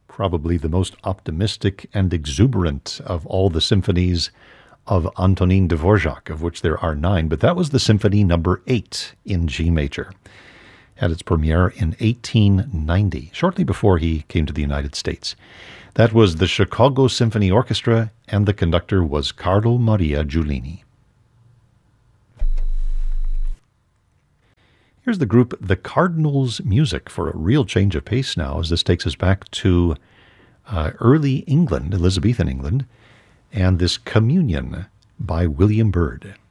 probably the most optimistic and exuberant of all the symphonies of Antonin Dvorak, of which there are 9, but that was the Symphony Number 8 in G major. Had its premiere in 1890, shortly before he came to the United States. That was the Chicago Symphony Orchestra, and the conductor was Carlo Maria Giulini. Here's the group The Cardinals Music for a real change of pace now, as this takes us back to early England, Elizabethan England, and this Communion by William Byrd.